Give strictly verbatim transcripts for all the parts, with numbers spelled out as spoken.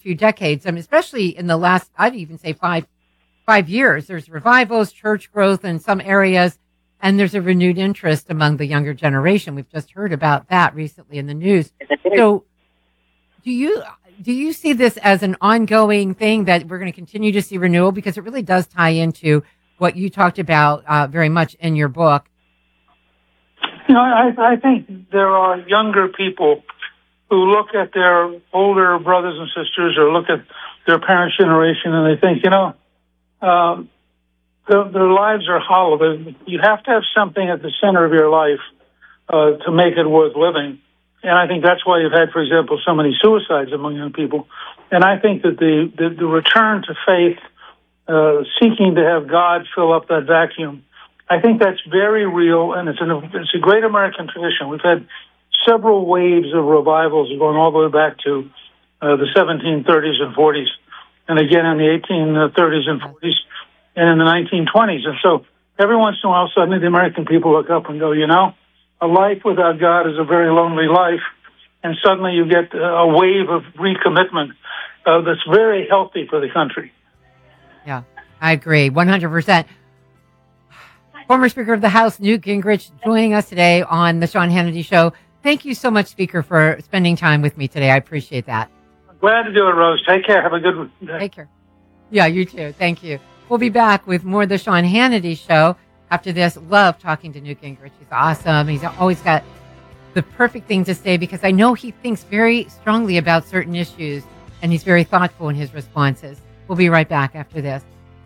few decades, I mean, especially in the last, I'd even say five five years. There's revivals, church growth in some areas, and there's a renewed interest among the younger generation. We've just heard about that recently in the news. So do you do you see this as an ongoing thing that we're going to continue to see renewal? Because it really does tie into what you talked about uh, very much in your book. You know, I, I think there are younger people who look at their older brothers and sisters or look at their parents' generation and they think, you know, um, their, their lives are hollow. They're, you have to have something at the center of your life uh, to make it worth living. And I think that's why you've had, for example, so many suicides among young people. And I think that the, the, the return to faith, uh, seeking to have God fill up that vacuum, I think that's very real, and it's, an, it's a great American tradition. We've had several waves of revivals going all the way back to uh, the seventeen thirties and forties, and again in the eighteen thirties and forties, and in the nineteen twenties. And so every once in a while, suddenly the American people look up and go, you know, a life without God is a very lonely life, and suddenly you get a wave of recommitment uh, that's very healthy for the country. Yeah, I agree, one hundred percent. Former Speaker of the House, Newt Gingrich, joining us today on the Sean Hannity Show. Thank you so much, Speaker, for spending time with me today. I appreciate that. Glad to do it, Rose. Take care. Have a good day. Take care. Yeah, you too. Thank you. We'll be back with more of the Sean Hannity Show after this. Love talking to Newt Gingrich. He's awesome. He's always got the perfect thing to say because I know he thinks very strongly about certain issues, and he's very thoughtful in his responses. We'll be right back after this.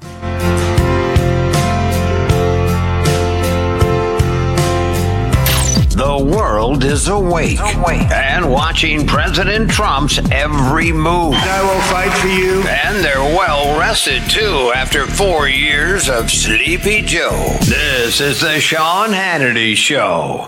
The world is awake, awake and watching President Trump's every move. I will fight for you. And they're well rested, too, after four years of Sleepy Joe. This is the Sean Hannity Show.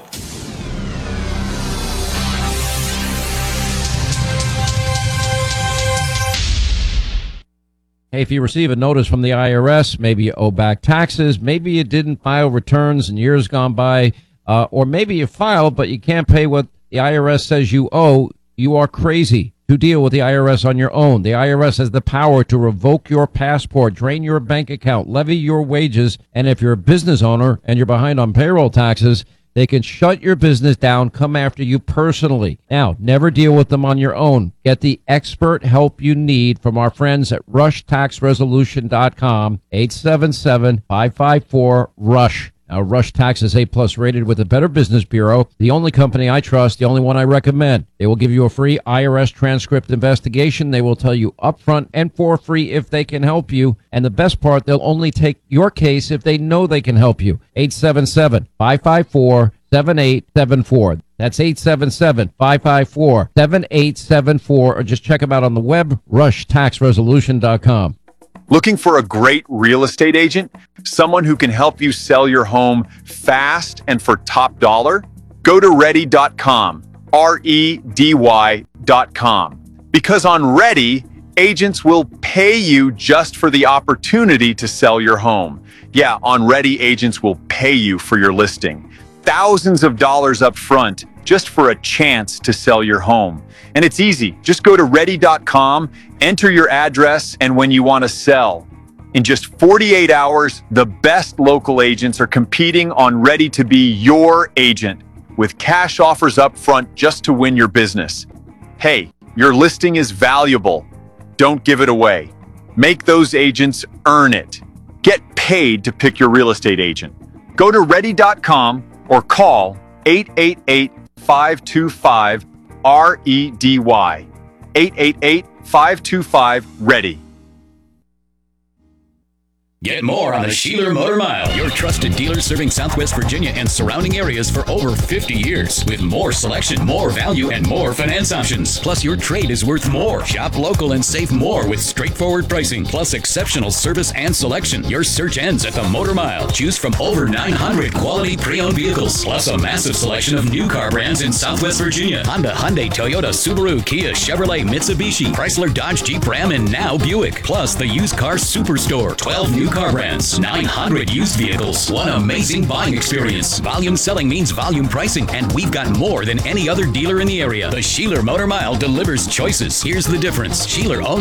Hey, if you receive a notice from the I R S, maybe you owe back taxes, maybe you didn't file returns in years gone by, Uh, or maybe you filed, but you can't pay what the I R S says you owe, you are crazy to deal with the I R S on your own. The I R S has the power to revoke your passport, drain your bank account, levy your wages, and if you're a business owner and you're behind on payroll taxes, they can shut your business down, come after you personally. Now, never deal with them on your own. Get the expert help you need from our friends at rush tax resolution dot com, eight seven seven, five five four, RUSH. Now, Rush Tax is A-plus rated with the Better Business Bureau, the only company I trust, the only one I recommend. They will give you a free I R S transcript investigation. They will tell you upfront and for free if they can help you. And the best part, they'll only take your case if they know they can help you. eight seven seven, five five four, seven eight seven four. That's eight seven seven, five five four, seven eight seven four. Or just check them out on the web, rush tax resolution dot com. Looking for a great real estate agent? Someone who can help you sell your home fast and for top dollar? Go to ready dot com, R E D Y dot com. Because on Ready, agents will pay you just for the opportunity to sell your home. Yeah, on Ready, agents will pay you for your listing. Thousands of dollars up front just for a chance to sell your home. And it's easy. Just go to ready dot com, enter your address, and when you want to sell. In just forty-eight hours, the best local agents are competing on Ready to be your agent with cash offers up front just to win your business. Hey, your listing is valuable. Don't give it away. Make those agents earn it. Get paid to pick your real estate agent. Go to ready dot com or call eight eight eight, five two five, R E D Y. eight eight eight, five two five, READY. Get more on the Sheeler Motor Mile, your trusted dealer serving Southwest Virginia and surrounding areas for over fifty years. With more selection, more value, and more finance options. Plus, your trade is worth more. Shop local and save more with straightforward pricing, plus exceptional service and selection. Your search ends at the Motor Mile. Choose from over nine hundred quality pre-owned vehicles, plus a massive selection of new car brands in Southwest Virginia. Honda, Hyundai, Toyota, Subaru, Kia, Chevrolet, Mitsubishi, Chrysler, Dodge, Jeep, Ram, and now Buick. Plus, the used car superstore. twelve new car brands, nine hundred used vehicles, one amazing buying experience. Volume selling means volume pricing, and we've got more than any other dealer in the area. The Sheeler Motor Mile delivers choices. Here's the difference. Sheeler owns